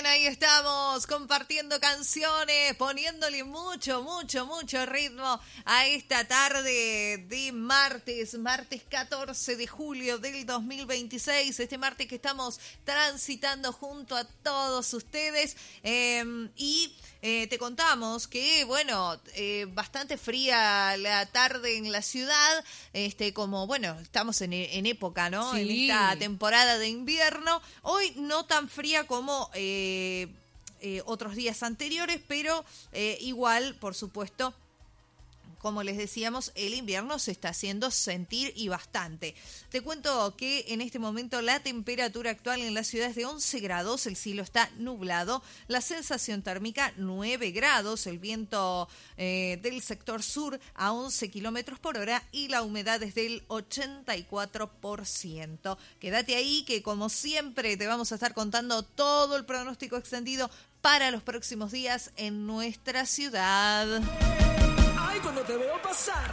ahí estamos compartiendo canciones, poniéndole mucho ritmo a esta tarde de martes 14 de julio del 2026, este martes que estamos transitando junto a todos ustedes y te contamos que, bueno, bastante fría la tarde en la ciudad, como, bueno, estamos en época, ¿no? Sí. En esta temporada de invierno. Hoy no tan fría como otros días anteriores, pero igual, por supuesto, como les decíamos, el invierno se está haciendo sentir y bastante. Te cuento que en este momento la temperatura actual en la ciudad es de 11 grados, el cielo está nublado, la sensación térmica 9 grados, el viento del sector sur a 11 kilómetros por hora y la humedad es del 84%. Quédate ahí que como siempre te vamos a estar contando todo el pronóstico extendido para los próximos días en nuestra ciudad. Ay, cuando te veo pasar.